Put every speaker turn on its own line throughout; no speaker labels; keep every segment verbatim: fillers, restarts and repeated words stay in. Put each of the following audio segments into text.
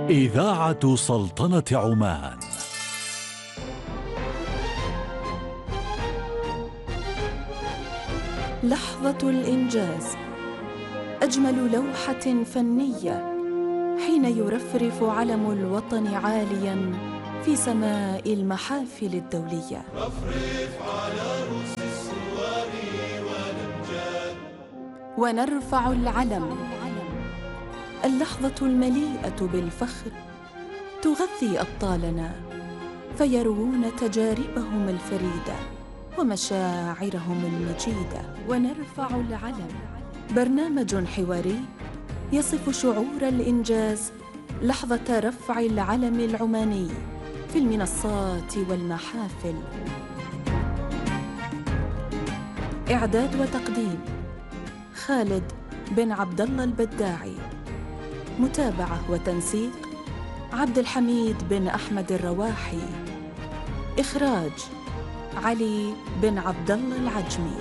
إذاعة سلطنة عمان.
لحظة الإنجاز، أجمل لوحة فنية حين يرفرف علم الوطن عالياً في سماء المحافل الدولية.
رفرف على رؤوس السوار والأمجاد
ونرفع العلم، اللحظة المليئة بالفخر تغذي أبطالنا فيروون تجاربهم الفريدة ومشاعرهم المجيدة. ونرفع العلم، برنامج حواري يصف شعور الإنجاز لحظة رفع العلم العماني في المنصات والمحافل. إعداد وتقديم خالد بن عبد الله البداعي، متابعة وتنسيق عبد الحميد بن أحمد الرواحي، إخراج علي بن عبد الله العجمي.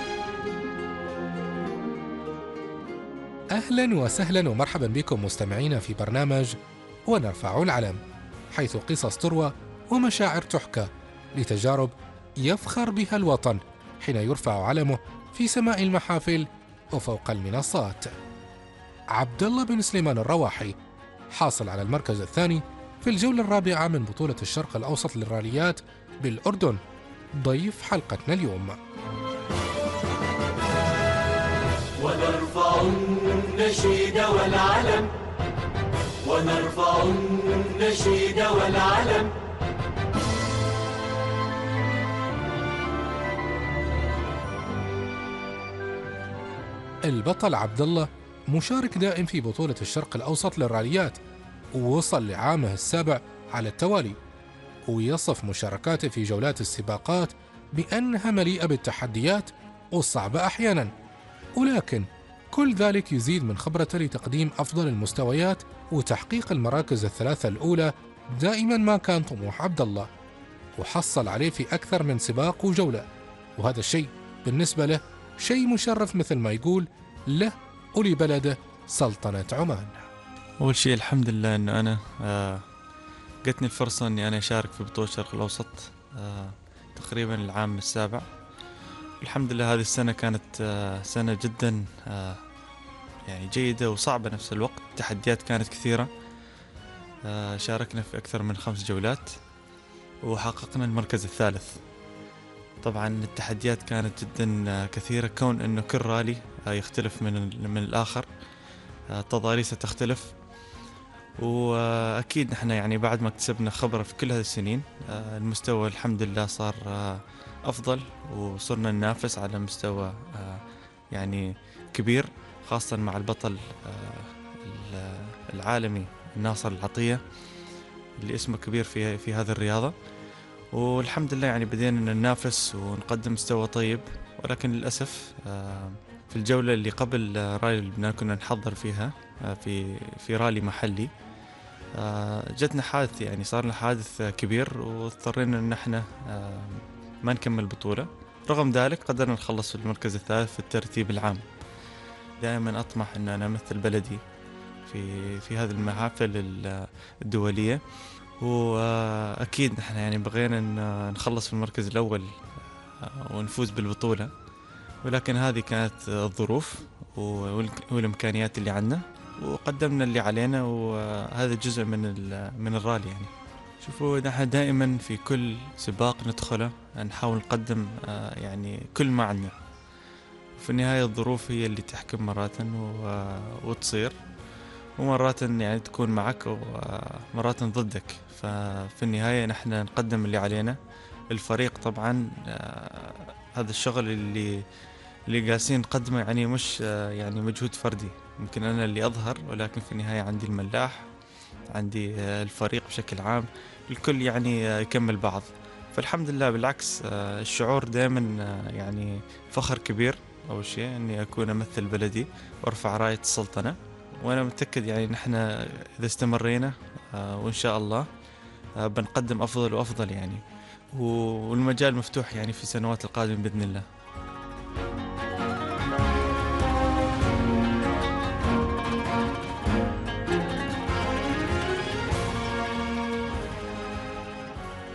أهلا وسهلا ومرحبا بكم مستمعينا في برنامج ونرفع العلم، حيث قصص تروى ومشاعر تحكى لتجارب يفخر بها الوطن حين يرفع علمه في سماء المحافل وفوق المنصات. عبد الله بن سليمان الرواحي حاصل على المركز الثاني في الجولة الرابعة من بطولة الشرق الأوسط للراليات بالأردن، ضيف حلقتنا اليوم.
ونرفع النشيد والعلم، ونرفع النشيد والعلم.
البطل عبد الله مشارك دائم في بطولة الشرق الأوسط للراليات، ووصل لعامه السابع على التوالي، ويصف مشاركاته في جولات السباقات بأنها مليئة بالتحديات والصعبة أحيانا، ولكن كل ذلك يزيد من خبرته لتقديم أفضل المستويات وتحقيق المراكز الثلاثة الأولى دائما ما كان طموح عبد الله، وحصل عليه في أكثر من سباق وجولة، وهذا الشيء بالنسبة له شيء مشرف مثل ما يقول له ولبلده سلطنة عمان.
أول شيء الحمد لله أنه أنا آه جتني الفرصة أني أنا أشارك في بطولة الشرق الأوسط آه تقريبا العام السابع. الحمد لله هذه السنة كانت آه سنة جدا آه يعني جيدة وصعبة نفس الوقت، التحديات كانت كثيرة. آه شاركنا في أكثر من خمس جولات وحققنا المركز الثالث. طبعا التحديات كانت جدا كثيرة، كون أنه كل رالي يختلف من من الآخر، التضاريس تختلف، وأكيد نحن يعني بعد ما اكتسبنا خبرة في كل هذه السنين المستوى الحمد لله صار أفضل، وصرنا ننافس على مستوى يعني كبير، خاصة مع البطل العالمي ناصر العطية اللي اسمه كبير في في هذه الرياضة. والحمد لله يعني بدينا ننافس ونقدم مستوى طيب، ولكن للأسف في الجولة اللي قبل رالي لبنان كنا نحضر فيها في في رالي محلي جتنا حادث، يعني صار لنا حادث كبير واضطرينا ان احنا ما نكمل البطولة. رغم ذلك قدرنا نخلص في المركز الثالث في الترتيب العام. دائما أطمح ان انا امثل بلدي في في هذه المحافل الدولية، وأكيد نحن يعني بغينا نخلص في المركز الأول ونفوز بالبطولة، ولكن هذه كانت الظروف والإمكانيات اللي عندنا، وقدمنا اللي علينا، وهذا جزء من من الرالي. يعني شوفوا نحن دائما في كل سباق ندخله نحاول نقدم يعني كل ما عندنا، في النهاية الظروف هي اللي تحكم مرات وتصير، ومرات يعني تكون معك ومرات ضدك. ففي النهاية نحن نقدم اللي علينا. الفريق طبعا هذا الشغل اللي اللي قاسين نقدمه يعني مش يعني مجهود فردي، يمكن أنا اللي أظهر، ولكن في النهاية عندي الملاح، عندي الفريق بشكل عام، الكل يعني يكمل بعض. فالحمد لله بالعكس الشعور دائما يعني فخر كبير. أول شيء أني أكون أمثل بلدي وأرفع راية السلطنة، وأنا متأكد يعني نحن إذا استمرينا وإن شاء الله بنقدم أفضل وأفضل يعني، والمجال مفتوح يعني في السنوات القادمة بإذن الله.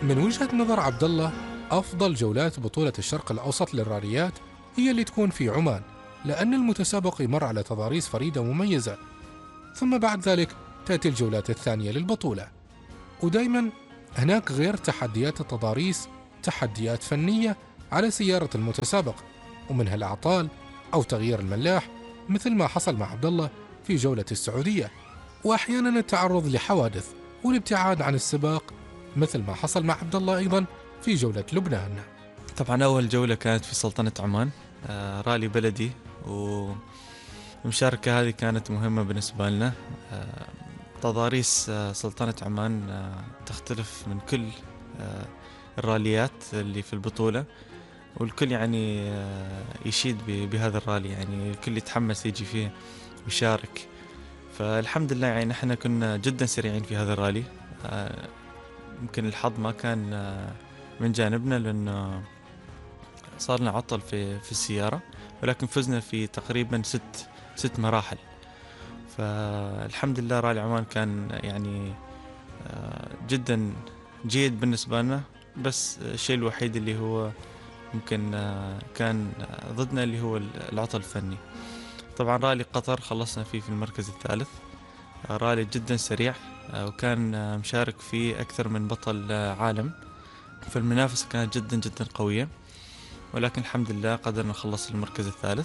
من وجهة نظر عبد الله، أفضل جولات بطولة الشرق الأوسط للراليات هي اللي تكون في عمان، لأن المتسابق يمر على تضاريس فريدة مميزة، ثم بعد ذلك تأتي الجولات الثانية للبطولة. ودايما هناك غير تحديات التضاريس تحديات فنية على سيارة المتسابق، ومنها الأعطال أو تغيير الملاح مثل ما حصل مع عبد الله في جولة السعودية، وأحيانا التعرض لحوادث والابتعاد عن السباق مثل ما حصل مع عبد الله أيضا في جولة لبنان.
طبعا أول جولة كانت في سلطنة عمان، آه رالي بلدي، والمشاركة هذه كانت مهمة بالنسبة لنا. آه تضاريس آه سلطنة عمان آه تختلف من كل آه الراليات اللي في البطولة، والكل يعني آه يشيد بهذا الرالي، يعني الكل يتحمس يجي فيه ويشارك. فالحمد لله يعني نحن كنا جدا سريعين في هذا الرالي. آه يمكن الحظ ما كان آه من جانبنا، لأنه صار لنا عطل في في السيارة، ولكن فزنا في تقريبا ست ست مراحل. فالحمد لله رالي عمان كان يعني جدا جيد بالنسبة لنا، بس الشيء الوحيد اللي هو ممكن كان ضدنا اللي هو العطل الفني. طبعا رالي قطر خلصنا فيه في المركز الثالث، رالي جدا سريع، وكان مشارك فيه أكثر من بطل عالم، فالمنافسة كانت جدا جدا قوية، ولكن الحمد لله قدرنا نخلص المركز الثالث.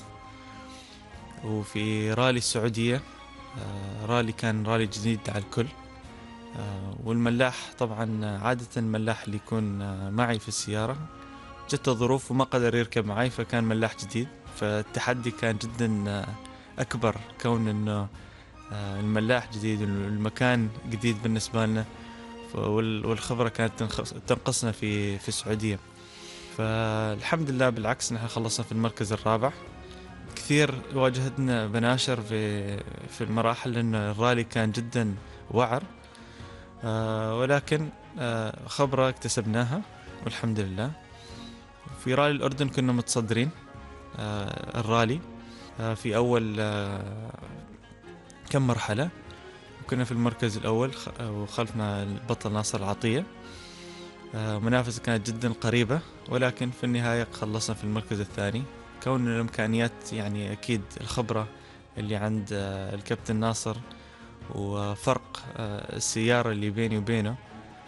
وفي رالي السعودية، رالي كان رالي جديد على الكل، والملاح طبعا عادة الملاح اللي يكون معي في السيارة جت ظروف وما قدر يركب معي، فكان ملاح جديد، فالتحدي كان جدا أكبر كون أنه الملاح جديد والمكان جديد بالنسبة لنا، والخبرة كانت تنقصنا في في السعودية. فالحمد لله بالعكس نحن خلصنا في المركز الرابع. كثير واجهتنا بناشر في في المراحل، لأن الرالي كان جدا وعر، آه ولكن آه خبرة اكتسبناها والحمد لله. في رالي الأردن كنا متصدرين آه الرالي آه في أول آه كم مرحلة، وكنا في المركز الأول وخلفنا البطل ناصر العطية. منافسة كانت جدا قريبة، ولكن في النهاية خلصنا في المركز الثاني. كون الإمكانيات يعني أكيد الخبرة اللي عند الكابتن ناصر وفرق السيارة اللي بيني وبينه،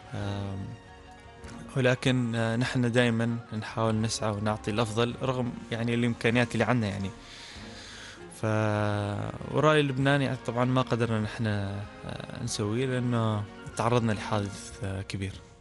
ولكن نحن دائما نحاول نسعى ونعطي الأفضل رغم يعني الإمكانيات اللي عندنا يعني. ف ورالي اللبناني يعني طبعا ما قدرنا نحن نسويه لأنه تعرضنا لحادث كبير.